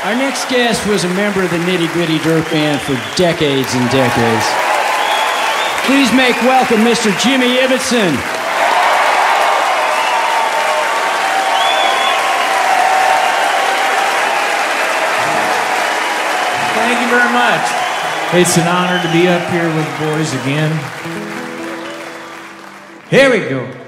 Our next guest was a member of the Nitty Gritty Dirt Band for decades and decades. Please make welcome Mr. Jimmy Ibbotson. Thank you very much. It's an honor to be up here with the boys again. Here we go.